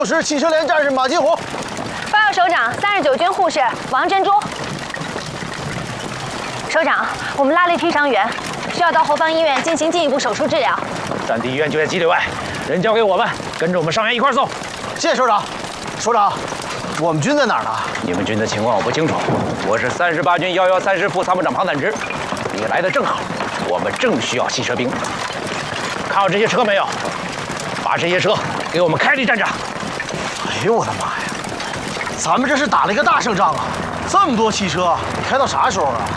是汽车连战士马金虎。 报告首长，39军护士王珍珠。首长，我们拉了一批伤员，需要到后方医院进行进一步手术治疗。 战地医院就在基地外，人交给我们，跟着我们伤员一块送。 谢谢首长。首长，我们军在哪儿呢？ 你们军的情况我不清楚，我是38军113师副参谋长庞坦之。你来的正好，我们正需要汽车兵。看好这些车没有？把这些车给我们开离战场。 哎呦我的妈呀！咱们这是打了一个大胜仗啊！这么多汽车，开到啥时候啊？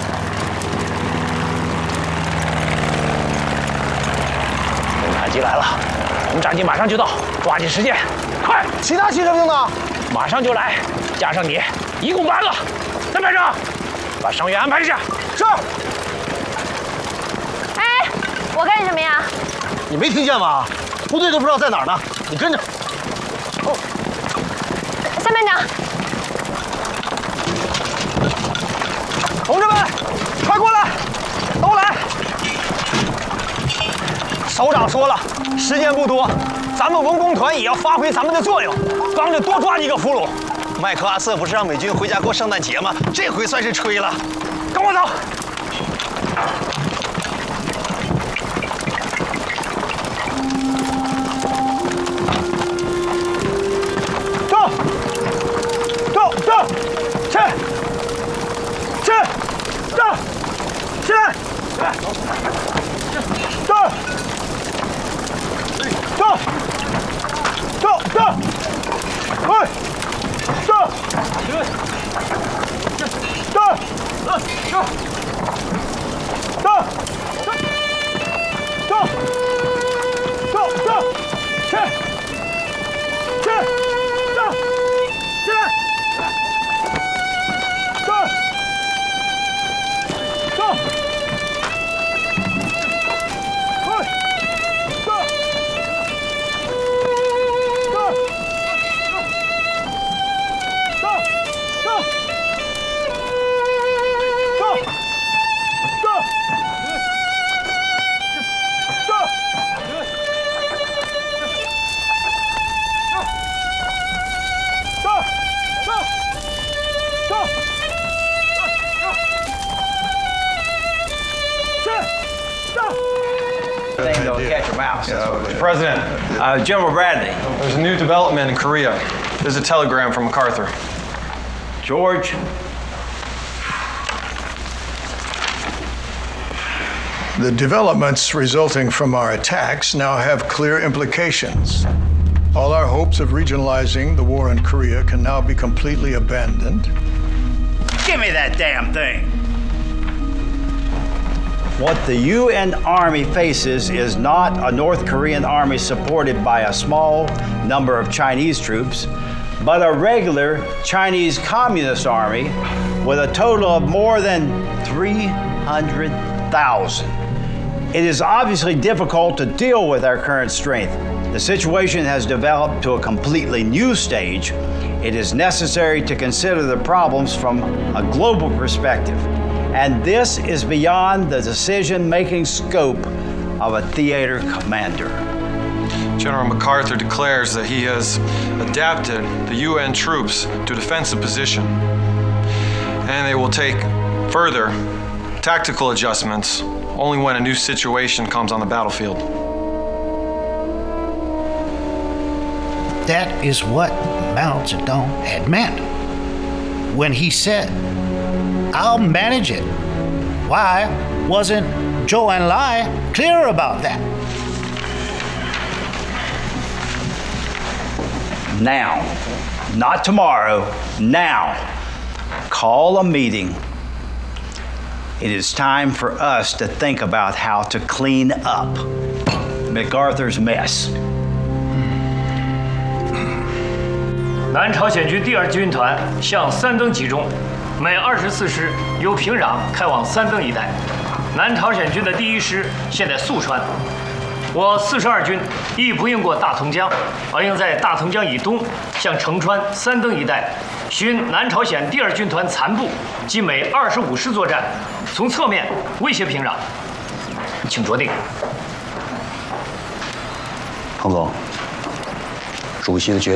侦察机来了，红炸机马上就到，抓紧时间，快！ 其他汽车兵呢？ 马上就来，加上你，一共8个。参谋长，把伤员安排一下。 是。 哎，我干什么呀？ 你没听见吗？部队都不知道在哪儿呢，你跟着。哦， 参谋长， 同志们，快过来，都来！首长说了，时间不多，咱们文工团也要发挥咱们的作用，帮着多抓几个俘虏。麦克阿瑟不是让美军回家过圣诞节吗？这回算是吹了。跟我走。 President, General Bradley. there's a new development in Korea. There's a telegram from MacArthur. George. The developments resulting from our attacks now have clear implications. All our hopes of regionalizing the war in Korea can now be completely abandoned. Give me that damn thing. What the UN Army faces is not a North Korean army supported by a small number of Chinese troops, but a regular Chinese Communist army with a total of more than 300,000. It is obviously difficult to deal with our current strength. The situation has developed to a completely new stage. It is necessary to consider the problems from a global perspective. And this is beyond the decision-making scope of a theater commander. General MacArthur declares that he has adapted the UN troops to defensive position, and they will take further tactical adjustments only when a new situation comes on the battlefield. That is what Mao Zedong had meant when he said, "I'll manage it." Why wasn't Zhou Enlai clear about that? Now, not tomorrow, now, call a meeting. It is time for us to think about how to clean up MacArthur's mess. 南朝鲜军第2军团向三登集中，每24师由平壤开往三登一带。南朝鲜军的第1师现在宿川，我42军亦不应过大同江，而应在大同江以东向城川、三登一带寻南朝鲜第2军团残部及美25师作战，从侧面威胁平壤。请着定。 彭总，主席的决定。